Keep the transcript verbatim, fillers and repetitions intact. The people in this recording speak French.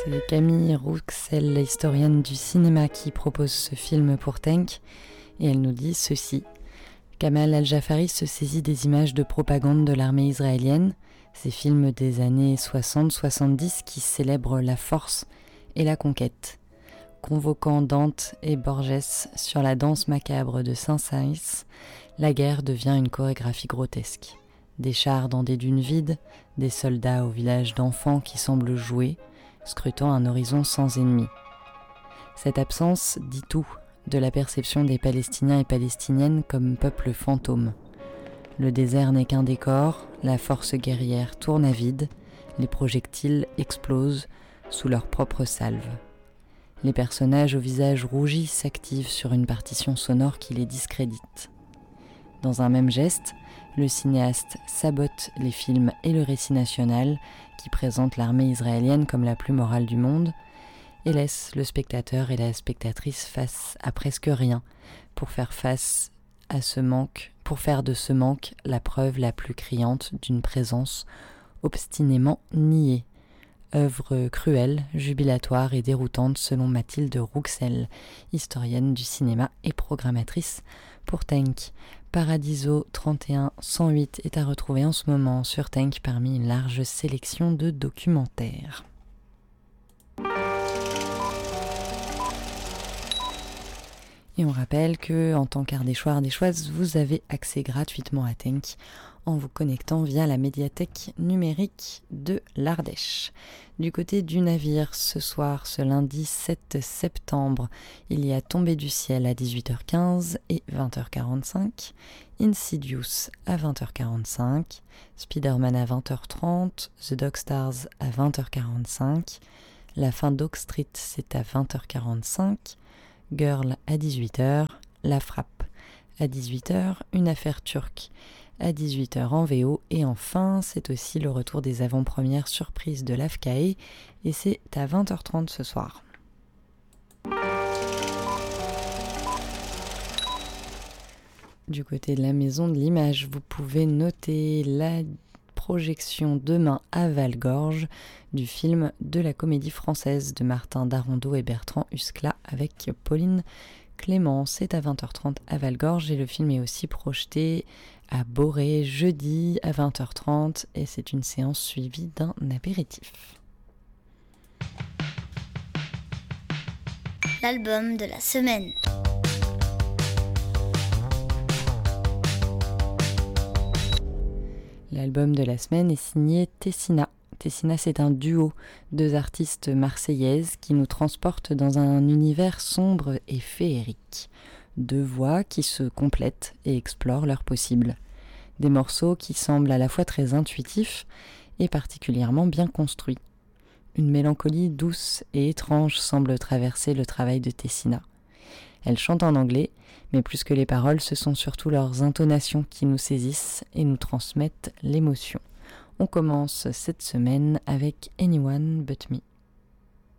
C'est Camille Rouxel, historienne du cinéma, qui propose ce film pour Tenk, et elle nous dit ceci. Kamal Al-Jafari se saisit des images de propagande de l'armée israélienne, ces films des années soixante soixante-dix qui célèbrent la force et la conquête. Convoquant Dante et Borges sur la danse macabre de Saint-Saëns, la guerre devient une chorégraphie grotesque. Des chars dans des dunes vides, des soldats au village d'enfants qui semblent jouer, scrutant un horizon sans ennemis. Cette absence dit tout de la perception des Palestiniens et Palestiniennes comme peuple fantôme. Le désert n'est qu'un décor, la force guerrière tourne à vide, les projectiles explosent sous leur propre salve. Les personnages au visage rougi s'activent sur une partition sonore qui les discrédite. Dans un même geste, le cinéaste sabote les films et le récit national qui présentent l'armée israélienne comme la plus morale du monde et laisse le spectateur et la spectatrice face à presque rien pour faire face à ce manque, pour faire de ce manque la preuve la plus criante d'une présence obstinément niée. Œuvre cruelle, jubilatoire et déroutante selon Mathilde Rouxel, historienne du cinéma et programmatrice pour Tenk. Paradiso trente et un cent huit est à retrouver en ce moment sur Tenk parmi une large sélection de documentaires. Et on rappelle que, en tant qu'Ardéchois, Ardéchoise, vous avez accès gratuitement à Tenk en vous connectant via la médiathèque numérique de l'Ardèche. Du côté du navire, ce soir, ce lundi sept septembre, il y a Tombé du ciel à dix-huit heures quinze et vingt heures quarante-cinq, Insidious à vingt heures quarante-cinq, Spider-Man à vingt heures trente, The Dog Stars à vingt heures quarante-cinq, La fin d'Oak Street c'est à vingt heures quarante-cinq, Girl à dix-huit heures, La Frappe à dix-huit heures, Une affaire turque à dix-huit heures en V O, et enfin c'est aussi le retour des avant-premières surprises de l'A F K E et c'est à vingt heures trente ce soir. Du côté de la Maison de l'Image, vous pouvez noter la projection demain à Val-Gorge du film de la Comédie Française de Martin Darondeau et Bertrand Huskla avec Pauline Clément. C'est à vingt heures trente à Val-Gorge et le film est aussi projeté à Boré jeudi à vingt heures trente et c'est une séance suivie d'un apéritif. L'album de la semaine. L'album de la semaine est signé Tessina. Tessina, c'est un duo, deux artistes marseillaises qui nous transportent dans un univers sombre et féerique. Deux voix qui se complètent et explorent leurs possibles. Des morceaux qui semblent à la fois très intuitifs et particulièrement bien construits. Une mélancolie douce et étrange semble traverser le travail de Tessina. Elle chante en anglais, mais plus que les paroles, ce sont surtout leurs intonations qui nous saisissent et nous transmettent l'émotion. On commence cette semaine avec Anyone But Me.